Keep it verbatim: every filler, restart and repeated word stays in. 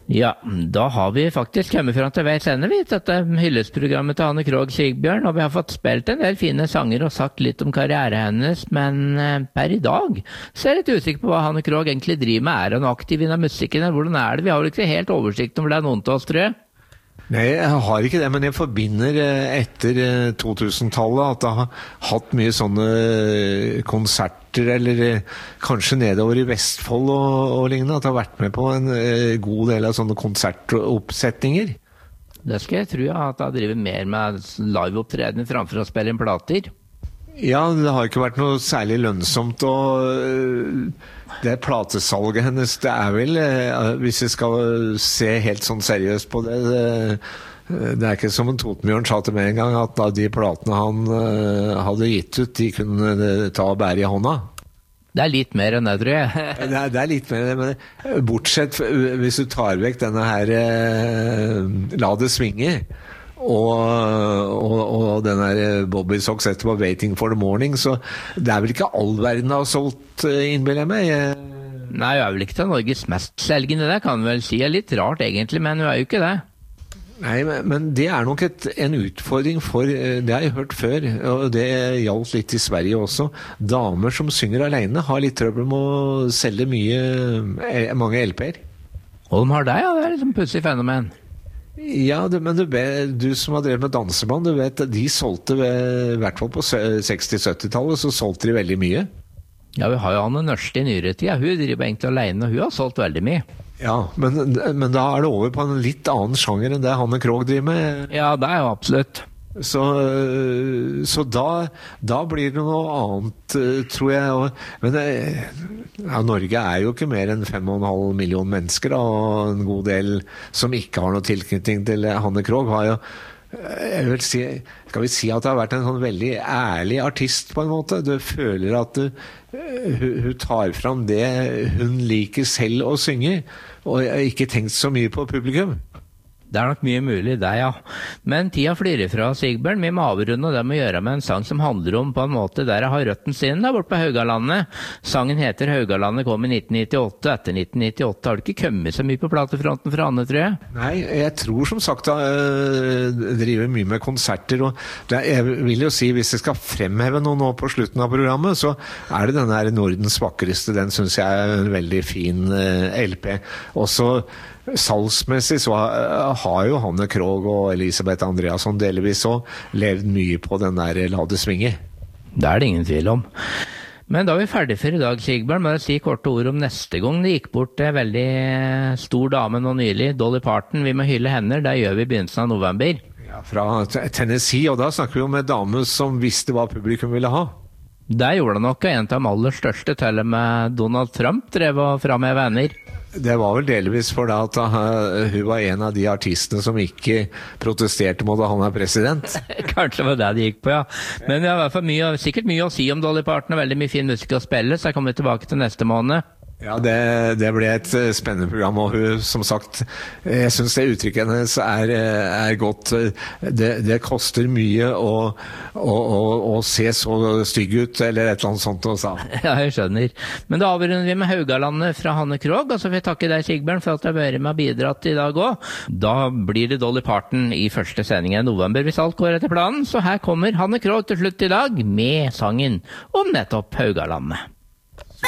Ja, da har vi faktisk kommet fram til veis ende, vi, dette hyllestprogrammet til Hanne Krogh Sigbjørn, og vi har fått spilt en del fine sanger og sagt litt om karriere hennes, men per i dag så er jeg litt usikker på hva Hanne Krogh egentlig driver med. Er hun aktiv innen musikken, eller hvordan er det? Vi har jo ikke helt oversikt over det er noen til oss, tror jeg. Nei, jeg har ikke det, men jeg forbinder etter to-tusen-tallet at jeg har hatt mye sånne konserter, eller kanskje nedover i Vestfold og, og lignende, at jeg har vært med på en god del av sånne konsertoppsetninger. Det skal jeg tro, at jeg driver mer med liveopptreden framfor å spille inn plater. Ja, det har ikke vært noe særlig lønnsomt, og det platesalget hennes, det er vel, hvis jeg skal se helt sånn seriøst på det, det, det er ikke som en Totenbjørn sa til meg en gang, at da de platene han hadde gitt ut, de kunne ta og bære i hånda. Det er litt mer enn det, tror jeg. det, er, det er litt mer enn det, men bortsett hvis du tar vekk denne her La det svinge, Og, og, og den der Bobby Sox etterpå Waiting for the Morning, så det er vel ikke all verden har solgt, innbiller jeg meg. Nei, hun er vel ikke til Norges mest selgende, det kan vel si. Det er litt rart egentlig, men hun er jo ikke det. Nei, men, men det er nok et, en utfordring for, det har jeg hørt før, og det gjaldt litt i Sverige også. Damer som synger alene har litt trøbbel med å selge mye, mange L P-er. Og de har det, ja, det er liksom pussig fenomen. Ja, det, men du, du som har drevet med danseband, du vet, de solgte, i hvert fall på seksti-sytti-tallet, så solgte de veldig mye. Ja, vi har jo Anne Nørste i nyere tid, hun driver egentlig alene, og hun har solgt veldig mye. Ja, men, men da er det over på en litt annen sjanger enn det Hanne Krogh driver med. Ja, det er jo absolutt. Så, så da, da blir det noe annet, tror jeg. Men det, ja, Norge er jo ikke mer enn fem og en halv million mennesker, og en god del som ikke har noe tilknytning til Hanne Krogh har jo, jeg vil si, skal vi si at det har vært en sånn veldig ærlig artist på en måte. Du føler at du, hun, hun tar fram det hun liker selv å synge, og ikke tenkt så mye på publikum. Det er nok mye mulig det, ja. Men tida flyr ifra, Sigbjørn. Vi må avrunde det med å gjøre med en sang som handler om på en måte der jeg har røtten sin der borte på Haugalandet. Sangen heter Haugalandet, kom i nitten nittiåtte. Etter nitten nittiåtte har det ikke kommet så mye på platefronten for Anne, tror jeg. Nei, jeg tror som sagt jeg øh, driver mye med konserter, og det, jeg vil jo si, hvis jeg skal fremheve noe nå på slutten av programmet, så er det denne her Nordens vakreste. Den synes jeg er en veldig fin øh, L P. Også salgsmessig så har jo Hanne Krogh og Elisabeth Andreasson delvis så levd mye på den der La det svinge. Det er det ingen tvil om. Men da er vi ferdig for i dag, Sigbjørn. Må jeg si korte ord om neste gang. Det gikk bort en veldig stor dame nå nylig, Dolly Parton. Vi må hylle henne, det gjør vi i begynnelsen av november. Ja, fra Tennessee, og da snakker vi om en dame som visste hva publikum ville ha. Det gjorde det nok, en av de aller største, til og med Donald Trump drev og fra med venner. Det var vel delvis for at uh, hun var en av de artistene som ikke protesterte mot at han er president. Kanskje var det det gikk på, ja. Men det har i hvert fall mye, sikkert mye å si om Dolly Parton, og veldig mye fin musikk å spille, så jeg kommer tilbake til neste måned. Ja, det, det ble et spennende program, og hun, som sagt, jeg synes det uttrykket hennes er, er godt. Det, det koster mye å, å, å, å se så stygg ut, eller et eller annet sånt å sa. Ja, jeg skjønner. Men da avrunder vi med Haugalandet fra Hanne Krogh, og så vil jeg takke deg, Sigbjørn, for at du har vært med og bidratt i dag også. Da blir det Dolly Parton i første sending i november, hvis alt går etter planen, så her kommer Hanne Krogh til slutt i dag med sangen om nettopp Haugalandet.